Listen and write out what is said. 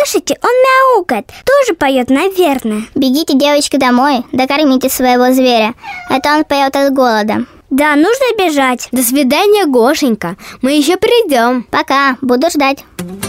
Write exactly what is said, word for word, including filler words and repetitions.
Слышите, он мяукает. Тоже поет, наверное. Бегите, девочки, домой, докормите своего зверя, а то он поет от голода. Да, нужно бежать. До свидания, Гошенька. Мы еще придем. Пока, буду ждать.